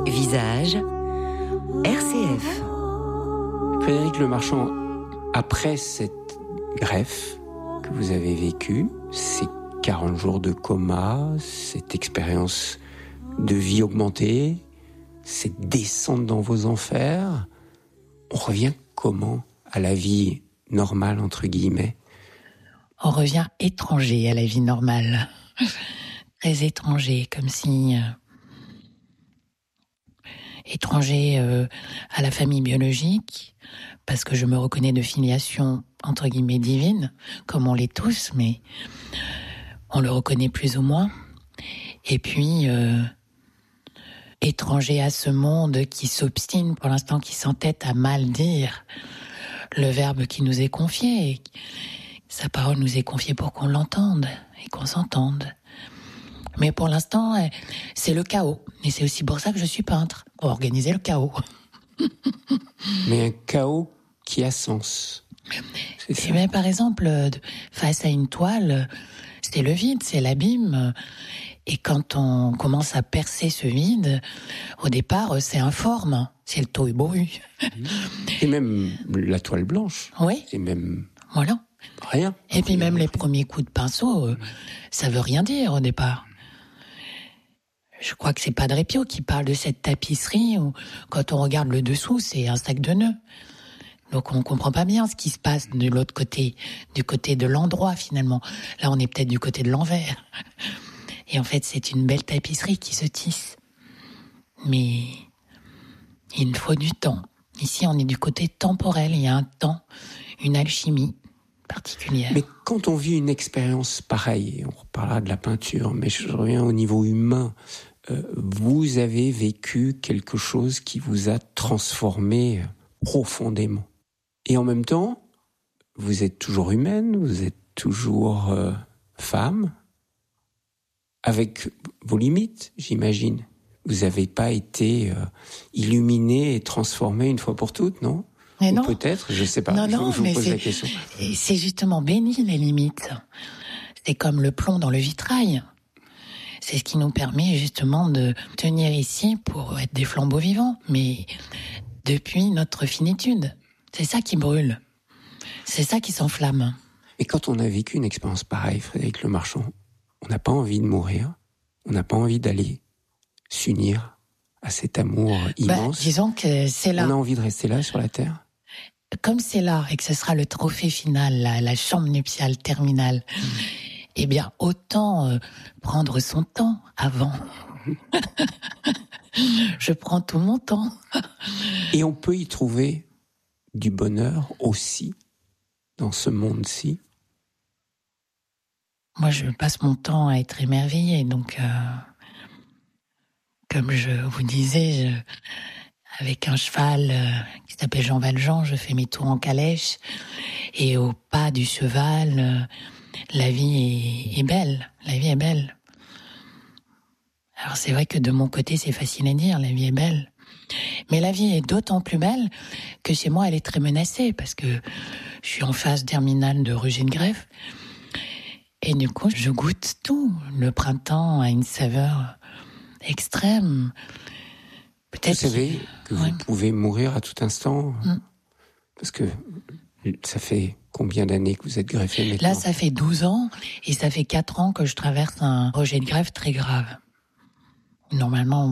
Visage RCF. Frédéric Lemarchand, après cette greffe que vous avez vécue, ces 40 jours de coma, cette expérience de vie augmentée, cette descente dans vos enfers, on revient comment à la vie normale, entre guillemets? On revient étranger à la vie normale. Très étranger, comme si... étranger à la famille biologique, parce que je me reconnais de filiation, entre guillemets, divine, comme on l'est tous, mais on le reconnaît plus ou moins. Et puis, étranger à ce monde qui s'obstine, pour l'instant, qui s'entête à mal dire le verbe qui nous est confié. Et sa parole nous est confiée pour qu'on l'entende et qu'on s'entende. Mais pour l'instant, c'est le chaos. Et c'est aussi pour ça que je suis peintre, pour organiser le chaos. Mais un chaos qui a sens. C'est ça. Mais par exemple, face à une toile, c'est le vide, c'est l'abîme. Et quand on commence à percer ce vide, au départ, c'est informe. C'est le tohu-bohu. Et même la toile blanche. Oui. C'est même... Voilà. Rien. Et puis même les premiers coups de pinceau, ça veut rien dire au départ. Je crois que c'est Padre Pio qui parle de cette tapisserie où, quand on regarde le dessous, c'est un sac de nœuds. Donc on comprend pas bien ce qui se passe de l'autre côté, du côté de l'endroit finalement. Là, on est peut-être du côté de l'envers. Et en fait, c'est une belle tapisserie qui se tisse. Mais il nous faut du temps. Ici, on est du côté temporel. Il y a un temps, une alchimie particulière. Mais quand on vit une expérience pareille, on reparlera de la peinture, mais je reviens au niveau humain, vous avez vécu quelque chose qui vous a transformé profondément. Et en même temps, vous êtes toujours humaine, vous êtes toujours femme, avec vos limites, j'imagine. Vous n'avez pas été illuminée et transformée une fois pour toutes, non ? Mais ou non. Peut-être, je ne sais pas. Non, je vous pose la question. C'est justement béni, les limites. C'est comme le plomb dans le vitrail. C'est ce qui nous permet justement de tenir ici pour être des flambeaux vivants. Mais depuis notre finitude, c'est ça qui brûle. C'est ça qui s'enflamme. Et quand on a vécu une expérience pareille, Frédéric Lemarchand, on n'a pas envie de mourir, on n'a pas envie d'aller s'unir à cet amour immense. Disons que c'est là. On a envie de rester là sur la terre. Comme c'est là et que ce sera le trophée final, la chambre nuptiale terminale, eh bien, autant prendre son temps avant. Je prends tout mon temps. Et on peut y trouver du bonheur aussi, dans ce monde-ci. Moi, je passe mon temps à être émerveillée, donc, comme je vous disais, avec un cheval qui s'appelle Jean Valjean, je fais mes tours en calèche, et au pas du cheval, la vie est belle. La vie est belle. Alors c'est vrai que de mon côté, c'est facile à dire, la vie est belle. Mais la vie est d'autant plus belle que chez moi, elle est très menacée, parce que je suis en phase terminale de rejet de greffe. Et du coup, je goûte tout. Le printemps a une saveur extrême. Peut-être vous savez que vous pouvez mourir à tout instant parce que ça fait combien d'années que vous êtes greffé maintenant ? Là, ça fait 12 ans et ça fait 4 ans que je traverse un rejet de greffe très grave. Normalement,